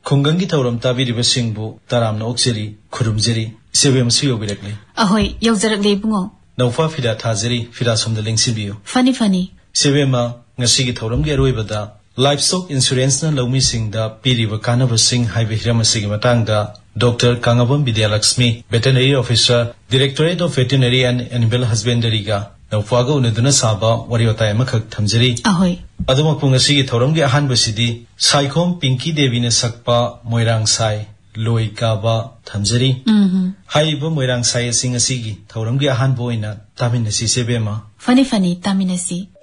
खुंगंगी थौरम ताबिरिबा सिंगबु तारामना ओक्सेरी खुरुमजेरी इसेबेम सियोबिरकले अहोय यौजरकले बुंगो नौफा फिदा थाजरी फिदा सोमदा लेंसिबियो funny सेबेमा ngasi gi thoram gi aroibada livestock insurance na lawmi singda piriba kanaba sing haibe hiramasi gi matangda Dr. Kangabam Vidyalakshmi veterinary officer Directorate of Veterinary and Animal Husbandry ga नौफागा उनदुना साबा वरिवताय मखक थमजरी Ahoi अदुम पुंगसी gi thoram gi ahan basidi Saikhom Pinky देवी ने सकपा मोइरांग साई लोई काबा थमजरी हाइबो मोइरांग साई सिंग असि gi thoram gi ahan बोइना तामिनसी सेबेमा funny तामिनसी